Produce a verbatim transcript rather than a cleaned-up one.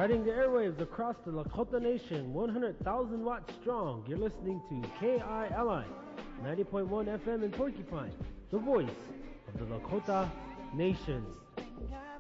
Riding the airwaves across the Lakota Nation, one hundred thousand watts strong. You're listening to K I L I, ninety point one F M in Porcupine, the voice of the Lakota Nation.